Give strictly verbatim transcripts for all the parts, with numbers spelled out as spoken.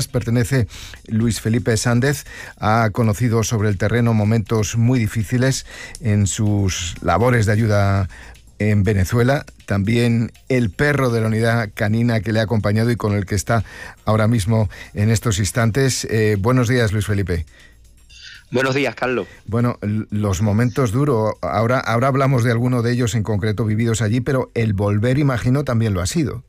pertenece Luis Felipe Sández. Ha conocido sobre el terreno momentos muy difíciles en sus labores de ayuda en Venezuela, también el perro de la unidad canina que le ha acompañado y con el que está ahora mismo en estos instantes. Eh, buenos días, Luis Felipe. Buenos días, Carlos. Bueno, los momentos duros, ahora, ahora hablamos de alguno de ellos en concreto vividos allí, pero el volver, imagino, también lo ha sido.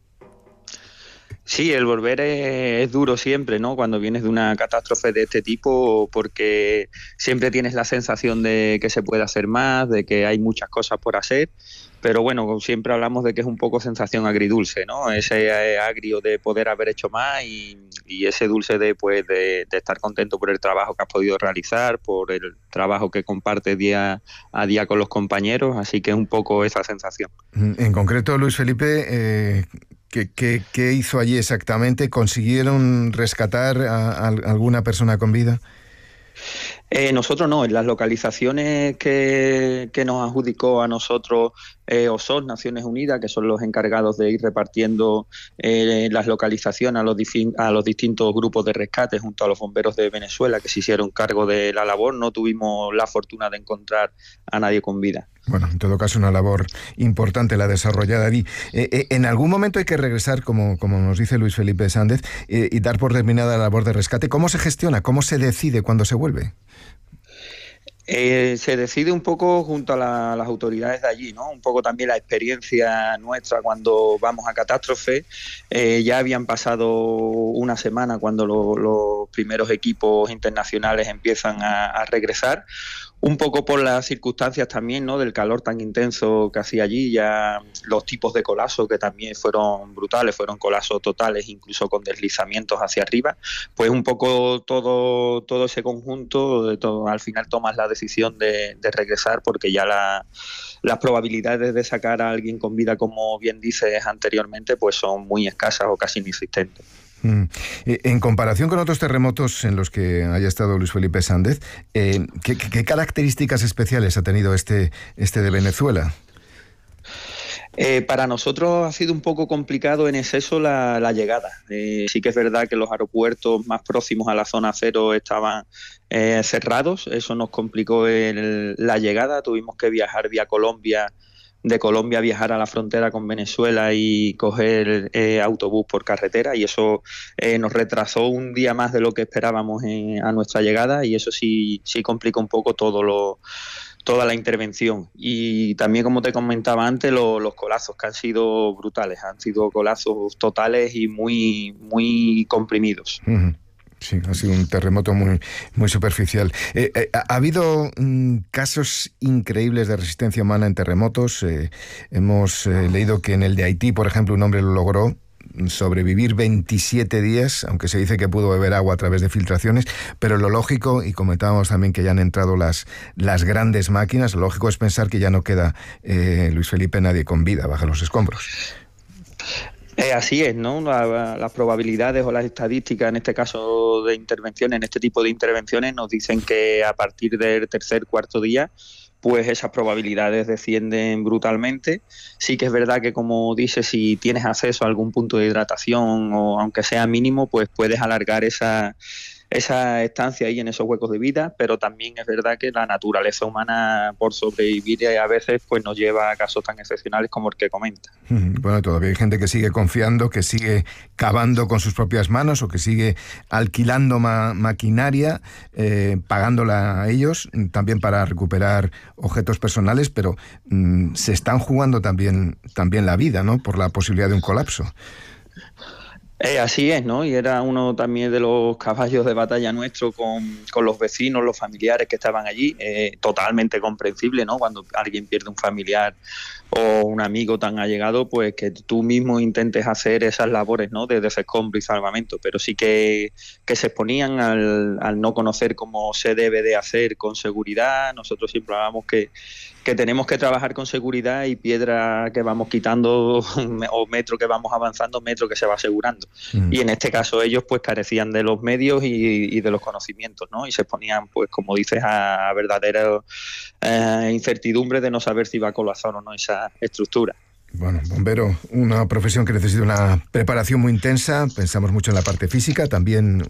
Sí, el volver es, es duro siempre, ¿no? Cuando vienes de una catástrofe de este tipo, porque siempre tienes la sensación de que se puede hacer más, de que hay muchas cosas por hacer, pero bueno, siempre hablamos de que es un poco sensación agridulce, ¿no? Ese agrio de poder haber hecho más y, y ese dulce de, pues, de, de estar contento por el trabajo que has podido realizar, por el trabajo que compartes día a día con los compañeros, así que es un poco esa sensación. En concreto, Luis Felipe, eh, ¿qué, qué, qué hizo allí exactamente? ¿Consiguieron rescatar a, a alguna persona con vida? Eh, nosotros no, en las localizaciones que, que nos adjudicó a nosotros eh, O S O S, Naciones Unidas, que son los encargados de ir repartiendo eh, las localizaciones a los, a los distintos grupos de rescate junto a los bomberos de Venezuela que se hicieron cargo de la labor, no tuvimos la fortuna de encontrar a nadie con vida. Bueno, en todo caso, una labor importante la desarrollada allí. Eh, eh, en algún momento hay que regresar, como, como nos dice Luis Felipe Sández, eh, y dar por terminada la labor de rescate. ¿Cómo se gestiona? ¿Cómo se decide cuándo se vuelve? Eh, se decide un poco junto a la, las autoridades de allí, ¿no? Un poco también la experiencia nuestra cuando vamos a catástrofe. Eh, ya habían pasado una semana cuando lo, los primeros equipos internacionales empiezan a, a regresar. Un poco por las circunstancias también, ¿no? Del calor tan intenso que hacía allí, ya los tipos de colapso que también fueron brutales, fueron colapsos totales, incluso con deslizamientos hacia arriba, pues un poco todo todo ese conjunto, de todo, al final tomas la decisión de, de regresar porque ya la, las probabilidades de sacar a alguien con vida, como bien dices anteriormente, pues son muy escasas o casi inexistentes. Mm. En comparación con otros terremotos en los que haya estado Luis Felipe Sández, eh, ¿qué, qué características especiales ha tenido este, este de Venezuela? Eh, para nosotros ha sido un poco complicado en exceso la, la llegada. Eh, sí que es verdad que los aeropuertos más próximos a la zona cero estaban eh, cerrados, eso nos complicó el, la llegada, tuvimos que viajar vía Colombia, de Colombia viajar a la frontera con Venezuela y coger eh, autobús por carretera, y eso eh, nos retrasó un día más de lo que esperábamos en, a nuestra llegada, y eso sí, sí complica un poco todo lo, toda la intervención. Y también, como te comentaba antes, lo, los colapsos que han sido brutales, han sido colapsos totales y muy, muy comprimidos. Uh-huh. Sí, ha sido un terremoto muy, muy superficial. Eh, eh, ha habido mm, casos increíbles de resistencia humana en terremotos. Eh, hemos eh, leído que en el de Haití, por ejemplo, un hombre lo logró sobrevivir veintisiete días, aunque se dice que pudo beber agua a través de filtraciones, pero lo lógico, y comentábamos también que ya han entrado las, las grandes máquinas, lo lógico es pensar que ya no queda, eh, Luis Felipe, nadie con vida bajo los escombros. Eh, así es, ¿no? La, las probabilidades o las estadísticas, en este caso de intervenciones, en este tipo de intervenciones, nos dicen que a partir del tercer, cuarto día, pues esas probabilidades descienden brutalmente. Sí que es verdad que, como dices, si tienes acceso a algún punto de hidratación, o aunque sea mínimo, pues puedes alargar esa... esa estancia ahí en esos huecos de vida, pero también es verdad que la naturaleza humana, por sobrevivir, a veces pues nos lleva a casos tan excepcionales como el que comenta. Bueno, todavía hay gente que sigue confiando, que sigue cavando con sus propias manos o que sigue alquilando ma- maquinaria, eh, pagándola a ellos, también para recuperar objetos personales, pero mmm, se están jugando también, también la vida, ¿no? Por la posibilidad de un colapso. Eh, así es, ¿no? Y era uno también de los caballos de batalla nuestro con, con los vecinos, los familiares que estaban allí. Eh, totalmente comprensible, ¿no? Cuando alguien pierde un familiar o un amigo tan allegado, pues que tú mismo intentes hacer esas labores, ¿no? De desescombro y salvamento. Pero sí que, que se exponían al, al no conocer cómo se debe de hacer con seguridad. Nosotros siempre hablamos que que tenemos que trabajar con seguridad, y piedra que vamos quitando o metro que vamos avanzando, metro que se va asegurando. Mm. Y en este caso ellos pues carecían de los medios y, y de los conocimientos, ¿no? Y se ponían, pues como dices, a, a verdadera eh, incertidumbre de no saber si iba a colapsar o no esa estructura. Bueno, bombero, una profesión que necesita una preparación muy intensa, pensamos mucho en la parte física, también